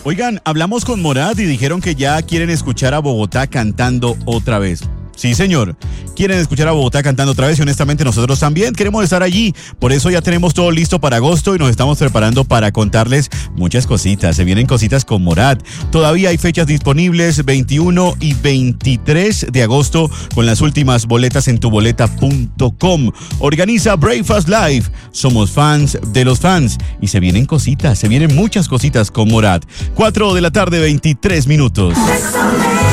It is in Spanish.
Oigan, hablamos con Morat y dijeron que ya quieren escuchar a Bogotá cantando otra vez. Sí, señor. Quieren escuchar a Bogotá cantando otra vez y honestamente nosotros también queremos estar allí. Por eso ya tenemos todo listo para agosto y nos estamos preparando para contarles muchas cositas. Se vienen cositas con Morat. Todavía hay fechas disponibles, 21 y 23 de agosto, con las últimas boletas en tuboleta.com. Organiza Breakfast Live. Somos fans de los fans y se vienen cositas, se vienen muchas cositas con Morat. 4 de la tarde, 23 minutos.